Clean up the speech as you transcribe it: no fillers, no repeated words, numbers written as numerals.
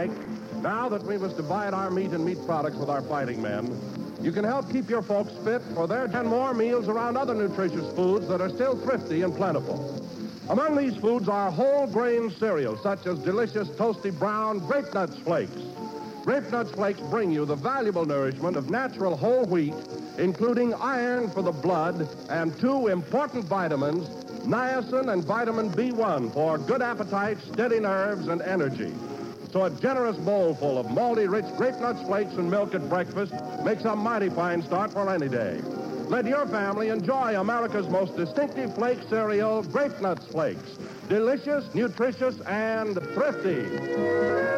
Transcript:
like, now that we must divide our meat and meat products with our fighting men, you can help keep your folks fit for their 10 more meals around other nutritious foods that are still thrifty and plentiful. Among these foods are whole grain cereals, such as delicious toasty brown Grape Nuts Flakes. Grape Nuts Flakes bring you the valuable nourishment of natural whole wheat, including iron for the blood and 2 important vitamins, niacin and vitamin B1 for good appetite, steady nerves, and energy. So a generous bowl full of malty rich Grape Nuts Flakes and milk at breakfast makes a mighty fine start for any day. Let your family enjoy America's most distinctive flake cereal, Grape Nuts Flakes. Delicious, nutritious, and thrifty.